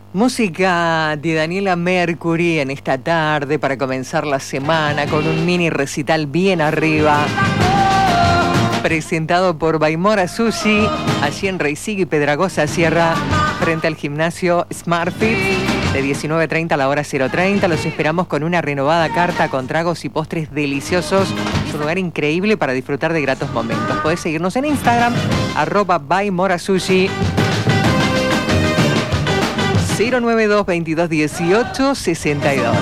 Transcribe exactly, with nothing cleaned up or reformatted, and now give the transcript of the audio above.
Música de Daniela Mercury en esta tarde para comenzar la semana con un mini recital bien arriba. Presentado por Baimora Sushi, allí en Reisig y Pedragosa Sierra, frente al gimnasio SmartFit, de diecinueve treinta a la hora cero treinta. Los esperamos con una renovada carta con tragos y postres deliciosos. Es un lugar increíble para disfrutar de gratos momentos. Podés seguirnos en Instagram, arroba Baimora Sushi. cero nueve dos veintidós dieciocho sesenta y dos.